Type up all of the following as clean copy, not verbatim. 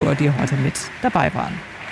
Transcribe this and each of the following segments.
Musiker, die heute mit dabei waren.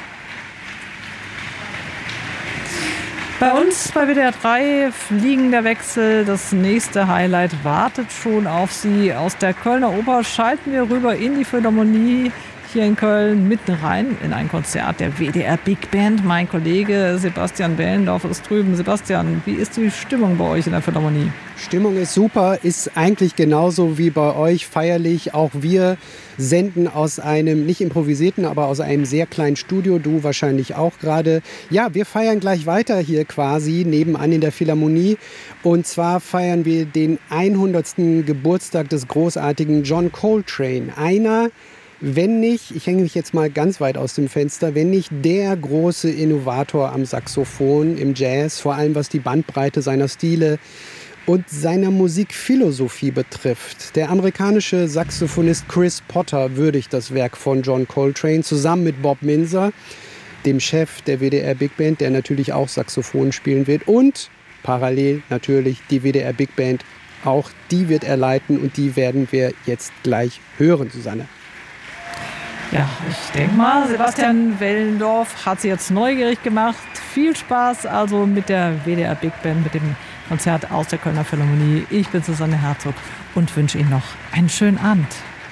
Bei uns bei WDR 3 fliegender Wechsel. Das nächste Highlight wartet schon auf Sie. Aus der Kölner Oper schalten wir rüber in die Philharmonie hier in Köln, mitten rein in ein Konzert der WDR Big Band. Mein Kollege Sebastian Behlendorf ist drüben. Sebastian, wie ist die Stimmung bei euch in der Philharmonie? Stimmung ist super, ist eigentlich genauso wie bei euch feierlich. Auch wir senden aus einem, nicht improvisierten, aber aus einem sehr kleinen Studio. Du wahrscheinlich auch gerade. Ja, wir feiern gleich weiter hier quasi nebenan in der Philharmonie. Und zwar feiern wir den 100. Geburtstag des großartigen John Coltrane. Einer, wenn nicht, ich hänge mich jetzt mal ganz weit aus dem Fenster, wenn nicht der große Innovator am Saxophon im Jazz, vor allem was die Bandbreite seiner Stile und seiner Musikphilosophie betrifft. Der amerikanische Saxophonist Chris Potter würdigt das Werk von John Coltrane zusammen mit Bob Minzer, dem Chef der WDR Big Band, der natürlich auch Saxophon spielen wird, und parallel natürlich die WDR Big Band, auch die wird er leiten und die werden wir jetzt gleich hören, Susanne. Ja, ich denke mal, Sebastian Behlendorf hat sie jetzt neugierig gemacht. Viel Spaß also mit der WDR Big Band, mit dem Konzert aus der Kölner Philharmonie. Ich bin Susanne Herzog und wünsche Ihnen noch einen schönen Abend.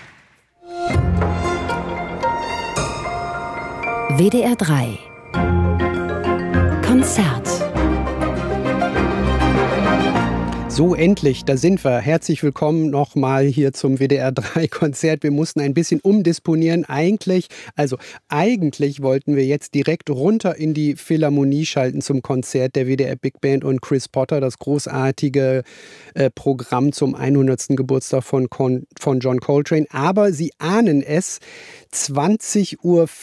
WDR 3 Konzert. So, endlich, da sind wir. Herzlich willkommen nochmal hier zum WDR 3 Konzert. Wir mussten ein bisschen umdisponieren. Eigentlich wollten wir jetzt direkt runter in die Philharmonie schalten zum Konzert der WDR Big Band und Chris Potter, das großartige Programm zum 100. Geburtstag von John Coltrane. Aber Sie ahnen es, 20:54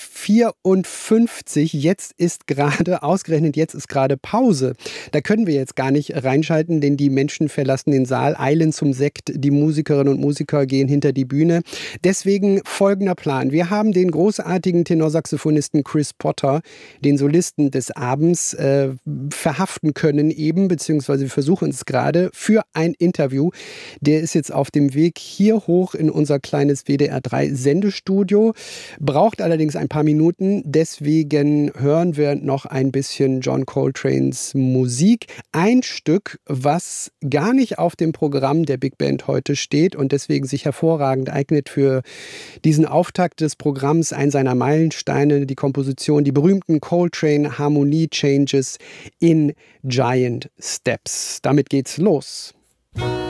Uhr, jetzt ist gerade Pause. Da können wir jetzt gar nicht reinschalten, denn die Menschen verlassen den Saal, eilen zum Sekt, die Musikerinnen und Musiker gehen hinter die Bühne. Deswegen folgender Plan. Wir haben den großartigen Tenorsaxophonisten Chris Potter, den Solisten des Abends, verhaften können eben, beziehungsweise wir versuchen es gerade für ein Interview. Der ist jetzt auf dem Weg hier hoch in unser kleines WDR 3 Sendestudio. Braucht allerdings ein paar Minuten, deswegen hören wir noch ein bisschen John Coltranes Musik. Ein Stück, was gar nicht auf dem Programm der Big Band heute steht und deswegen sich hervorragend eignet für diesen Auftakt des Programms. Ein seiner Meilensteine, die Komposition, die berühmten Coltrane Harmonie Changes in Giant Steps. Damit geht's los.